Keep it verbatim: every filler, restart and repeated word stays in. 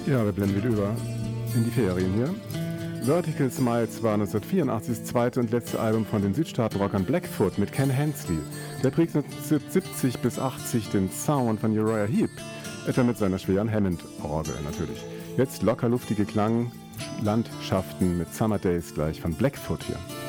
Ja, wir blenden wieder über in die Ferien hier. Vertical Smiles war neunzehnhundertvierundachtzig das zweite und letzte Album von den Südstaaten-Rockern Blackfoot mit Ken Hensley. Der prägt neunzehnhundertsiebzig bis achtzig den Sound von Uriah Heep, etwa mit seiner schweren Hammond-Orgel natürlich. Jetzt locker luftige Klanglandschaften mit Summer Days gleich von Blackfoot hier.